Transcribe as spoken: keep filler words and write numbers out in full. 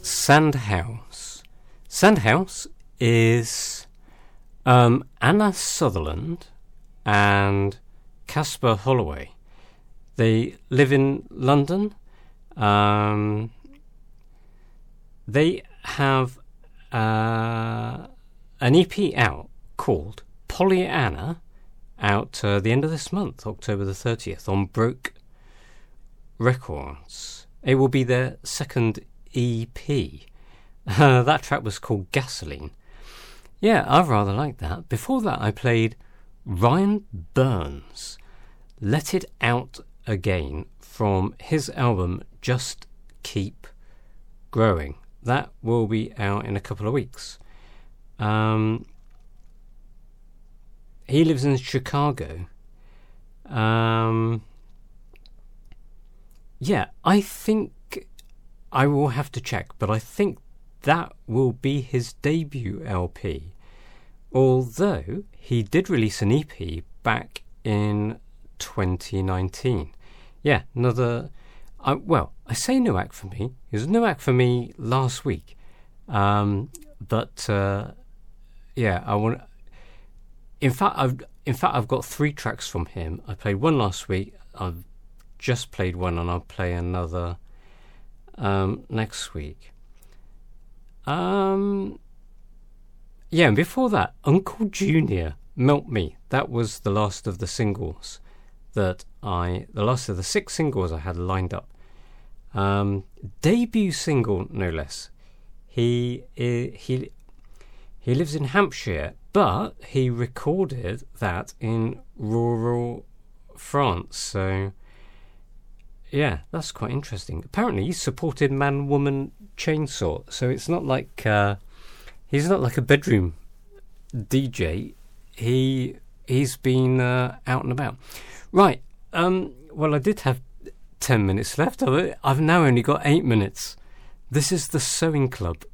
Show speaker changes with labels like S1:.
S1: Sandhouse. Sandhouse is um, Anna Sutherland and Caspar Holloway. They live in London. Um, they have uh, an E P out called Pollyanna, out uh, the end of this month, October the thirtieth, on Broke Records. It will be their second E P. Uh, that track was called Gasoline. Yeah, I rather like that. Before that, I played Ryan Burns, Let It Out Again, from his album Just Keep Growing. That will be out in a couple of weeks. Um, he lives in Chicago. Um, yeah, I think I will have to check, but I think that will be his debut L P. Although he did release an E P back in twenty nineteen. Yeah, another... Uh, well, I say new act for me. It was a new act for me last week. Um, but, uh, yeah, I want... In fact, I've in fact I've got three tracks from him. I played one last week. I've just played one, and I'll play another um, next week. Um, yeah, and before that, Uncle Junior, Melt Me. That was the last of the singles that I, the last of the six singles I had lined up. Um, debut single, no less. He he he lives in Hampshire, but he recorded that in rural France. So yeah, that's quite interesting. Apparently, he supported Man Woman Chainsaw, so it's not like uh, he's not like a bedroom D J. He he's been uh, out and about. Right. Um, well, I did have ten minutes left. I've now only got eight minutes. This is the Sewing Club